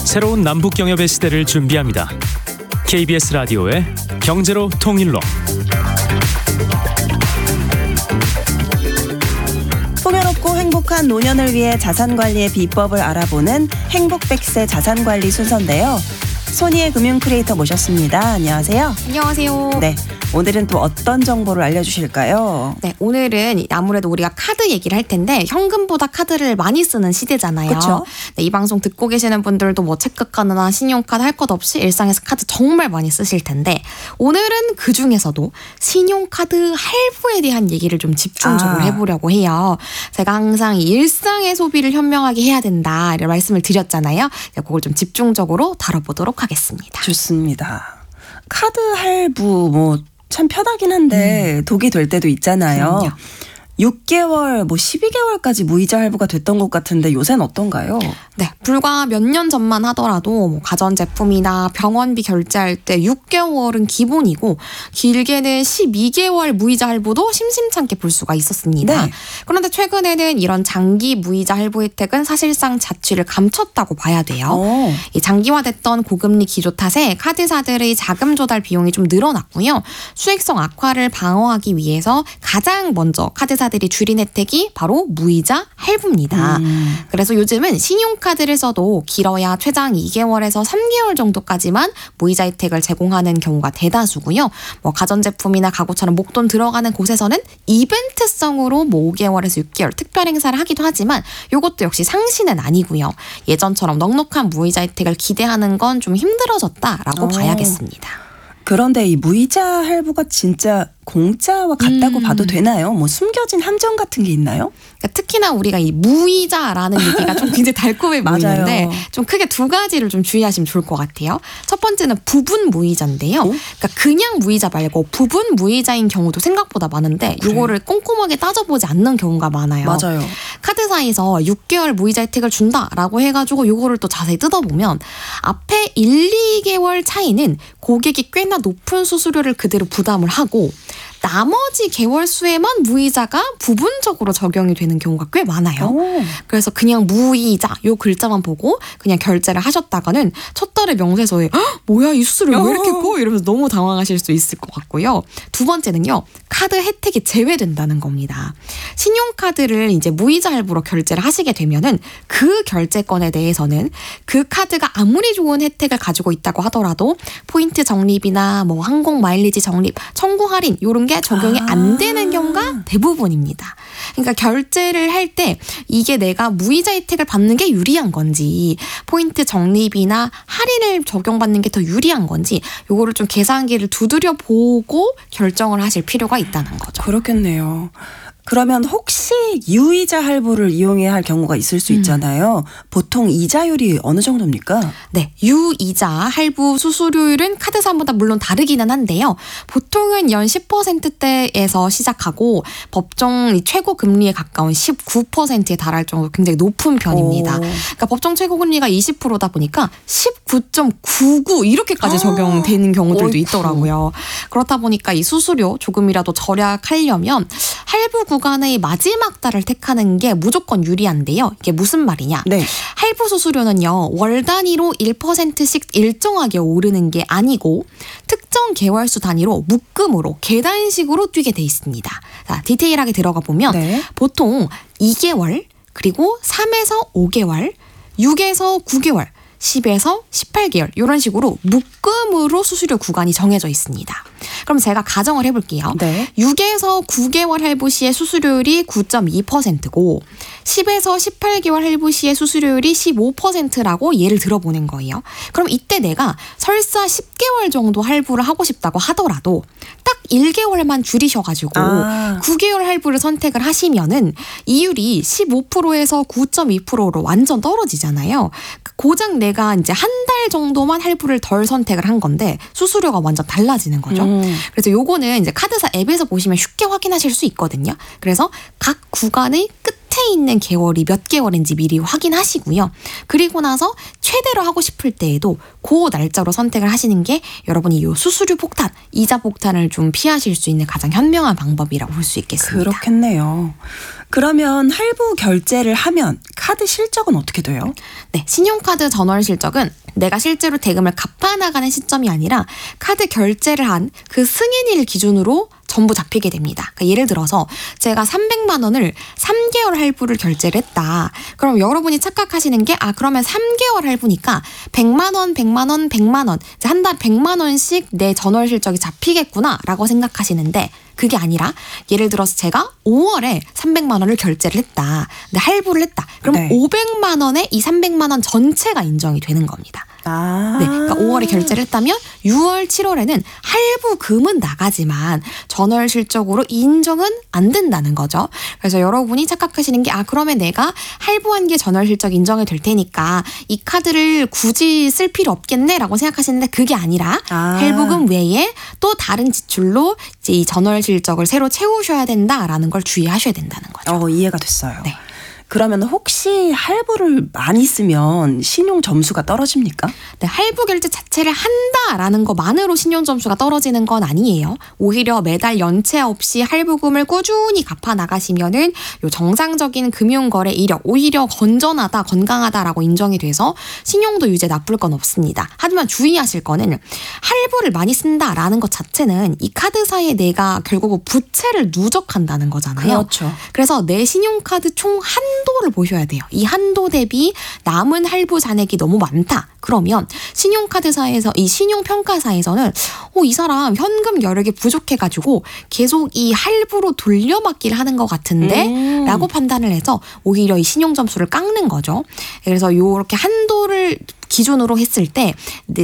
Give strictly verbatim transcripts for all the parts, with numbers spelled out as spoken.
새로운 남북경협의 시대를 준비합니다. 케이비에스 라디오의 경제로 통일로. 풍요롭고 행복한 노년을 위해 자산관리의 비법을 알아보는 행복백세 자산관리 순서인데요. 소니의 금융 크리에이터 모셨습니다. 안녕하세요. 안녕하세요. 네, 오늘은 또 어떤 정보를 알려주실까요? 네, 오늘은 아무래도 우리가 카드 얘기를 할 텐데 현금보다 카드를 많이 쓰는 시대잖아요. 그렇죠. 네, 이 방송 듣고 계시는 분들도 뭐 체크카드나 신용카드 할 것 없이 일상에서 카드 정말 많이 쓰실 텐데 오늘은 그중에서도 신용카드 할부에 대한 얘기를 좀 집중적으로 아. 해보려고 해요. 제가 항상 이 일상의 소비를 현명하게 해야 된다 이런 말씀을 드렸잖아요. 그걸 좀 집중적으로 다뤄보도록 하겠습니다. 좋습니다. 카드 할부 뭐 참 편하긴 한데 음. 독이 될 때도 있잖아요. 그럼요. 육 개월, 뭐 십이 개월까지 무이자 할부가 됐던 것 같은데 요새는 어떤가요? 네, 불과 몇 년 전만 하더라도 뭐 가전제품이나 병원비 결제할 때 육 개월은 기본이고 길게는 십이 개월 무이자 할부도 심심찮게 볼 수가 있었습니다. 네. 그런데 최근에는 이런 장기 무이자 할부 혜택은 사실상 자취를 감췄다고 봐야 돼요. 어. 이 장기화됐던 고금리 기조 탓에 카드사들의 자금 조달 비용이 좀 늘어났고요. 수익성 악화를 방어하기 위해서 가장 먼저 카드사 들이 줄인 혜택이 바로 무이자 할부입니다. 음. 그래서 요즘은 신용카드를 써도 길어야 최장 이 개월에서 삼 개월 정도까지만 무이자 혜택을 제공하는 경우가 대다수고요. 뭐 가전제품이나 가구처럼 목돈 들어가는 곳에서는 이벤트성으로 뭐 오 개월에서 육 개월 특별 행사를 하기도 하지만 이것도 역시 상시는 아니고요. 예전처럼 넉넉한 무이자 혜택을 기대하는 건 좀 힘들어졌다라고 어. 봐야겠습니다. 그런데 이 무이자 할부가 진짜 공짜와 같다고 음. 봐도 되나요? 뭐 숨겨진 함정 같은 게 있나요? 그러니까 특히나 우리가 이 무이자라는 얘기가 좀 굉장히 달콤해 보이는데 맞아요. 좀 크게 두 가지를 좀 주의하시면 좋을 것 같아요. 첫 번째는 부분 무이자인데요. 어? 그러니까 그냥 무이자 말고 부분 무이자인 경우도 생각보다 많은데 그래요? 이거를 꼼꼼하게 따져보지 않는 경우가 많아요. 맞아요. 카드사에서 육 개월 무이자 혜택을 준다라고 해가지고 요거를 또 자세히 뜯어보면 앞에 일, 이 개월 차이는 고객이 꽤나 높은 수수료를 그대로 부담을 하고 나머지 개월 수에만 무이자가 부분적으로 적용이 되는 경우가 꽤 많아요. 오. 그래서 그냥 무이자 요 글자만 보고 그냥 결제를 하셨다가는 첫 달에 명세서에 헉, 뭐야 이 수수료 왜 이렇게 커? 이러면서 너무 당황하실 수 있을 것 같고요. 두 번째는요. 카드 혜택이 제외된다는 겁니다. 신용카드를 이제 무이자 할부로 결제를 하시게 되면은 그 결제권에 대해서는 그 카드가 아무리 좋은 혜택을 가지고 있다고 하더라도 포인트 적립이나 뭐 항공 마일리지 적립, 청구 할인 이런 게 적용이 아. 안 되는 경우가 대부분입니다. 그러니까 결제를 할 때 이게 내가 무이자 혜택을 받는 게 유리한 건지 포인트 적립이나 할인을 적용받는 게 더 유리한 건지 요거를 좀 계산기를 두드려 보고 결정을 하실 필요가 있다는 거죠. 그렇겠네요. 그러면 혹시 유이자 할부를 이용해야 할 경우가 있을 수 있잖아요. 음. 보통 이자율이 어느 정도입니까? 네, 유이자 할부 수수료율은 카드사마다 물론 다르기는 한데요. 보통은 연 십 퍼센트대에서 시작하고 법정 최고 금리에 가까운 십구 퍼센트에 달할 정도로 굉장히 높은 편입니다. 오. 그러니까 법정 최고 금리가 이십 퍼센트다 보니까 십구 점 구구 이렇게까지 아. 적용되는 경우들도 어이쿠. 있더라고요. 그렇다 보니까 이 수수료 조금이라도 절약하려면 할부 구간의 마지막 달을 택하는 게 무조건 유리한데요. 이게 무슨 말이냐? 네. 할부 수수료는요. 월 단위로 일 퍼센트씩 일정하게 오르는 게 아니고 특정 개월수 단위로 묶음으로 계단식으로 뛰게 돼 있습니다. 자, 디테일하게 들어가 보면 네. 보통 이 개월 그리고 삼에서 오 개월, 육에서 구 개월, 십에서 십팔 개월 이런 식으로 묶음으로 수수료 구간이 정해져 있습니다. 그럼 제가 가정을 해볼게요. 네. 육에서 구 개월 할부 시의 수수료율이 구 점 이 퍼센트고 십에서 십팔 개월 할부 시의 수수료율이 십오 퍼센트라고 예를 들어보는 거예요. 그럼 이때 내가 설사 십 개월 정도 할부를 하고 싶다고 하더라도 딱 일 개월만 줄이셔가지고 아. 구 개월 할부를 선택을 하시면은 이율이 십오 퍼센트에서 구 점 이 퍼센트로 완전 떨어지잖아요. 고작 내가 이제 한 달 정도만 할부를 덜 선택을 한 건데 수수료가 완전 달라지는 거죠. 음. 그래서 요거는 이제 카드사 앱에서 보시면 쉽게 확인하실 수 있거든요. 그래서 각 구간의 끝 끝에 있는 개월이 몇 개월인지 미리 확인하시고요. 그리고 나서 최대로 하고 싶을 때에도 그 날짜로 선택을 하시는 게 여러분이 요 수수료 폭탄, 이자 폭탄을 좀 피하실 수 있는 가장 현명한 방법이라고 볼 수 있겠습니다. 그렇겠네요. 그러면 할부 결제를 하면 카드 실적은 어떻게 돼요? 네, 신용카드 전월 실적은 내가 실제로 대금을 갚아나가는 시점이 아니라 카드 결제를 한 그 승인일 기준으로 전부 잡히게 됩니다. 그러니까 예를 들어서 제가 삼백만 원을 삼 개월 할부를 결제를 했다. 그럼 여러분이 착각하시는 게 아 그러면 삼 개월 할부니까 백만 원, 백만 원, 백만 원 한 달 백만 원씩 내 전월 실적이 잡히겠구나 라고 생각하시는데 그게 아니라 예를 들어서 제가 오월에 삼백만 원을 결제를 했다. 근데 할부를 했다. 그럼 네. 오백만 원에 이 삼백만 원 전체가 인정이 되는 겁니다. 아. 네, 그러니까 오월에 결제를 했다면 유월, 칠월에는 할부금은 나가지만 전월 실적으로 인정은 안 된다는 거죠. 그래서 여러분이 착각하시는 게 아 그러면 내가 할부한 게 전월 실적 인정이 될 테니까 이 카드를 굳이 쓸 필요 없겠네라고 생각하시는데 그게 아니라 아. 할부금 외에 또 다른 지출로 이제 이 전월 실적을 새로 채우셔야 된다라는 걸 주의하셔야 된다는 거죠. 어, 이해가 됐어요. 네. 그러면 혹시 할부를 많이 쓰면 신용 점수가 떨어집니까? 네, 할부 결제 자체를 한다라는 것만으로 신용 점수가 떨어지는 건 아니에요. 오히려 매달 연체 없이 할부금을 꾸준히 갚아 나가시면은 요 정상적인 금융거래 이력 오히려 건전하다, 건강하다라고 인정이 돼서 신용도 유지에 나쁠 건 없습니다. 하지만 주의하실 거는 할부를 많이 쓴다라는 것 자체는 이 카드사에 내가 결국 부채를 누적한다는 거잖아요. 그렇죠. 그래서 내 신용카드 총 한도를 보셔야 돼요. 이 한도 대비 남은 할부 잔액이 너무 많다. 그러면 신용카드사에서 이 신용평가사에서는 어, 이 사람 현금 여력이 부족해가지고 계속 이 할부로 돌려막기를 하는 것 같은데 음. 라고 판단을 해서 오히려 이 신용점수를 깎는 거죠. 그래서 요렇게 한도를 기준으로 했을 때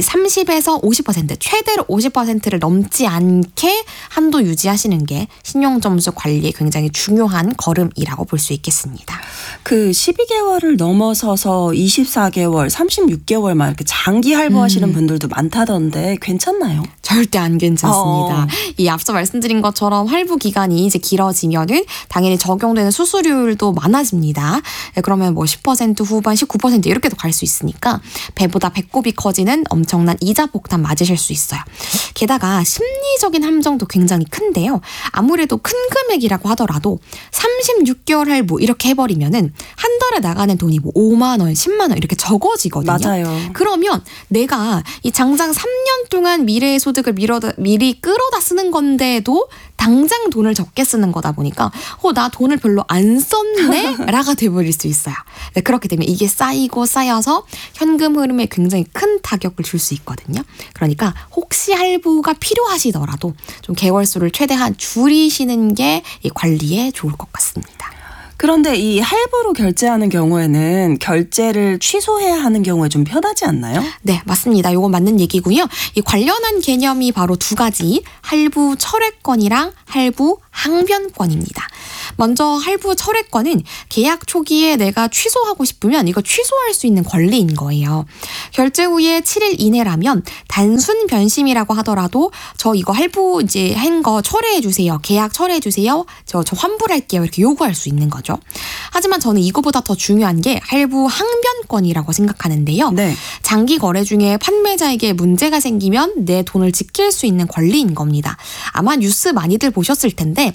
삼십에서 오십 퍼센트 최대로 오십 퍼센트를 넘지 않게 한도 유지하시는 게 신용점수 관리에 굉장히 중요한 걸음이라고 볼 수 있겠습니다. 그 십이 개월을 넘어서서 이십사 개월, 삼십육 개월만 이렇게 장기 할부하시는 음. 분들도 많다던데 괜찮나요? 절대 안 괜찮습니다. 어. 이 앞서 말씀드린 것처럼 할부 기간이 이제 길어지면은 당연히 적용되는 수수료율도 많아집니다. 그러면 뭐 십 퍼센트 후반, 십구 퍼센트 이렇게도 갈 수 있으니까 배보다 배꼽이 커지는 엄청난 이자 폭탄 맞으실 수 있어요. 게다가 심리적인 함정도 굉장히 큰데요. 아무래도 큰 금액이라고 하더라도 삼십육 개월 할부 이렇게 해버리면은 한 달에 나가는 돈이 뭐 오만 원, 십만 원 이렇게 적어지거든요. 맞아요. 그러면 내가 이 장장 삼 년 동안 미래의 소득을 미뤄다, 미리 끌어다 쓰는 건데도 당장 돈을 적게 쓰는 거다 보니까 어, 나 돈을 별로 안 썼네? 라가 돼버릴 수 있어요. 네, 그렇게 되면 이게 쌓이고 쌓여서 현금 흐름에 굉장히 큰 타격을 줄 수 있거든요. 그러니까 혹시 할부가 필요하시더라도 좀 개월수를 최대한 줄이시는 게 이 관리에 좋을 것 같습니다. 그런데 이 할부로 결제하는 경우에는 결제를 취소해야 하는 경우에 좀 편하지 않나요? 네, 맞습니다. 요건 맞는 얘기고요. 이 관련한 개념이 바로 두 가지, 할부 철회권이랑 할부 항변권입니다. 먼저 할부 철회권은 계약 초기에 내가 취소하고 싶으면 이거 취소할 수 있는 권리인 거예요. 결제 후에 칠 일 이내라면 단순 변심이라고 하더라도 저 이거 할부 이제 한 거 철회해 주세요. 계약 철회해 주세요. 저, 저 환불할게요. 이렇게 요구할 수 있는 거죠. 하지만 저는 이거보다 더 중요한 게 할부 항변권이라고 생각하는데요. 네. 장기 거래 중에 판매자에게 문제가 생기면 내 돈을 지킬 수 있는 권리인 겁니다. 아마 뉴스 많이들 보셨을 텐데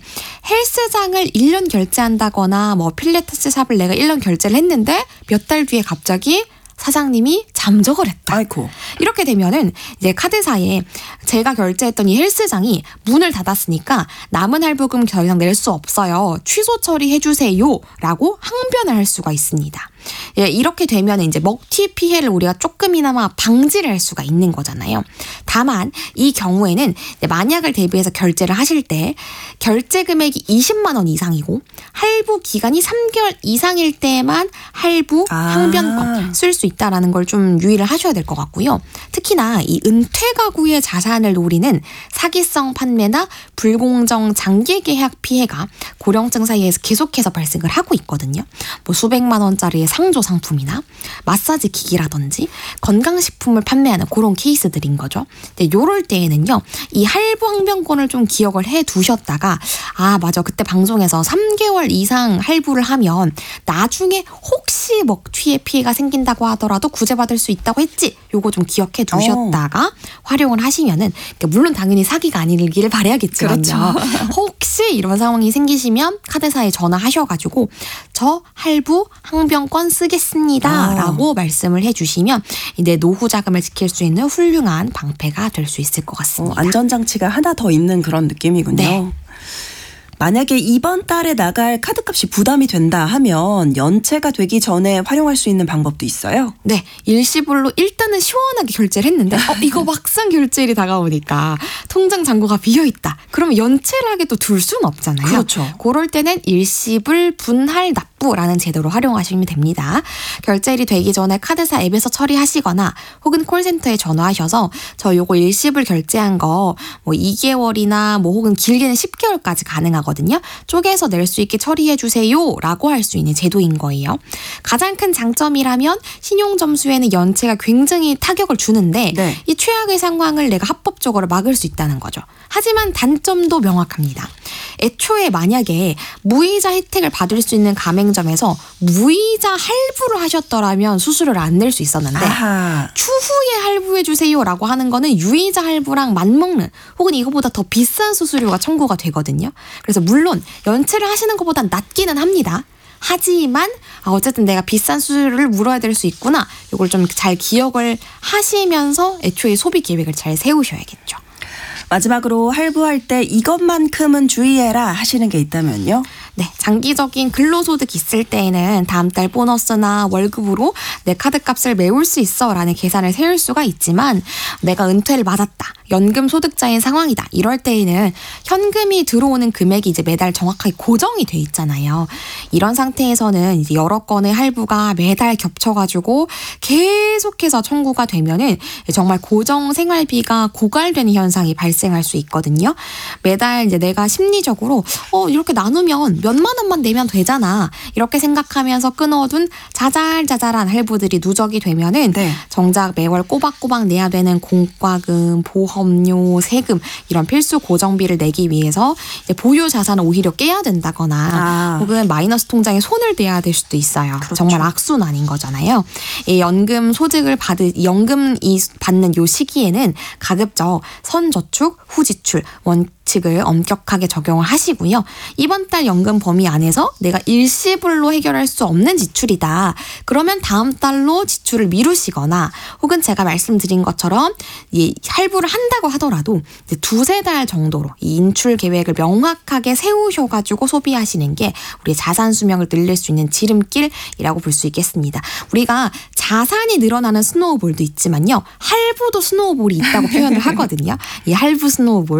헬스장을 일 년 결제한다거나 뭐 필라테스 샵을 내가 일 년 결제를 했는데 몇 달 뒤에 갑자기 사장님이 잠적을 했다. 아이고. 이렇게 되면은 이제 카드사에 제가 결제했던 이 헬스장이 문을 닫았으니까 남은 할부금 더 이상 낼 수 없어요. 취소 처리해 주세요. 라고 항변을 할 수가 있습니다. 예, 이렇게 되면 이제 먹튀 피해를 우리가 조금이나마 방지를 할 수가 있는 거잖아요. 다만 이 경우에는 만약을 대비해서 결제를 하실 때 결제 금액이 이십만 원 이상이고 할부 기간이 삼 개월 이상일 때만 할부 아. 항변권 쓸 수 있다라는 걸 좀 유의를 하셔야 될 것 같고요. 특히나 이 은퇴 가구의 자산을 노리는 사기성 판매나 불공정 장기 계약 피해가 고령층 사이에서 계속해서 발생을 하고 있거든요. 뭐 수백만 원짜리의 상조 상품이나 마사지 기기라든지 건강식품을 판매하는 그런 케이스들인 거죠. 근데 요럴 때에는요, 이 할부 항변권을 좀 기억을 해 두셨다가, 아, 맞아. 그때 방송에서 삼 개월 이상 할부를 하면 나중에 혹시 먹튀의 피해가 생긴다고 하더라도 구제받을 수 있다고 했지. 요거 좀 기억해 두셨다가 오. 활용을 하시면은, 물론 당연히 사기가 아니길 바라야겠지만요. 그렇죠. 혹시 이런 상황이 생기시면 카드사에 전화하셔가지고 저 할부 항변권 쓰겠습니다 아. 라고 말씀을 해주시면 내 노후 자금을 지킬 수 있는 훌륭한 방패가 될 수 있을 것 같습니다. 어, 안전장치가 하나 더 있는 그런 느낌이군요. 네. 만약에 이번 달에 나갈 카드값이 부담이 된다 하면 연체가 되기 전에 활용할 수 있는 방법도 있어요? 네. 일시불로 일단은 시원하게 결제를 했는데 어, 이거 막상 결제일이 다가오니까 통장 잔고가 비어있다. 그러면 연체를 하게 또 둘 수는 없잖아요. 그렇죠. 그럴 때는 일시불 분할 납부라는 제도로 활용하시면 됩니다. 결제일이 되기 전에 카드사 앱에서 처리하시거나 혹은 콜센터에 전화하셔서 저 요거 일시불 결제한 거 뭐 이 개월이나 뭐 혹은 길게는 십 개월까지 가능하거든요. 쪼개서 낼 수 있게 처리해 주세요 라고 할 수 있는 제도인 거예요. 가장 큰 장점이라면 신용점수에는 연체가 굉장히 타격을 주는데 네. 이 최악의 상황을 내가 합법적으로 막을 수 있다는 거죠. 하지만 단점도 명확합니다. 애초에 만약에 무이자 혜택을 받을 수 있는 가맹점에서 무이자 할부를 하셨더라면 수수료를 안 낼 수 있었는데 아하. 추후에 할부해 주세요 라고 하는 거는 유이자 할부랑 맞먹는 혹은 이거보다 더 비싼 수수료가 청구가 되거든요. 그래서 물론 연체를 하시는 것보단 낫기는 합니다. 하지만 어쨌든 내가 비싼 수수료를 물어야 될 수 있구나. 이걸 좀 잘 기억을 하시면서 애초에 소비 계획을 잘 세우셔야겠죠. 마지막으로 할부할 때 이것만큼은 주의해라 하시는 게 있다면요? 네, 장기적인 근로소득 있을 때에는 다음 달 보너스나 월급으로 내 카드값을 메울 수 있어 라는 계산을 세울 수가 있지만 내가 은퇴를 맞았다, 연금 소득자인 상황이다 이럴 때에는 현금이 들어오는 금액이 이제 매달 정확하게 고정이 돼 있잖아요. 이런 상태에서는 이제 여러 건의 할부가 매달 겹쳐가지고 계속해서 청구가 되면은 정말 고정 생활비가 고갈되는 현상이 발생할 수 있거든요. 매달 이제 내가 심리적으로 어 이렇게 나누면 몇만 원만 내면 되잖아 이렇게 생각하면서 끊어둔 자잘자잘한 할부들이 누적이 되면은 네. 정작 매월 꼬박꼬박 내야 되는 공과금, 보험료, 세금 이런 필수 고정비를 내기 위해서 이제 보유 자산을 오히려 깨야 된다거나 아. 혹은 마이너스 통장에 손을 대야 될 수도 있어요. 그렇죠. 정말 악순환인 거잖아요. 이 연금 소득을 받을 연금이 받는 요 시기에는 가급적 선저축, 후지출, 원칙을 엄격하게 적용을 하시고요. 이번 달 연금 범위 안에서 내가 일시불로 해결할 수 없는 지출이다. 그러면 다음 달로 지출을 미루시거나 혹은 제가 말씀드린 것처럼 이 할부를 한다고 하더라도 이제 두세 달 정도로 이 인출 계획을 명확하게 세우셔가지고 소비하시는 게 우리 자산 수명을 늘릴 수 있는 지름길이라고 볼 수 있겠습니다. 우리가 자산이 늘어나는 스노우볼도 있지만요. 할부도 스노우볼이 있다고 표현을 하거든요. 이 할부 스노우볼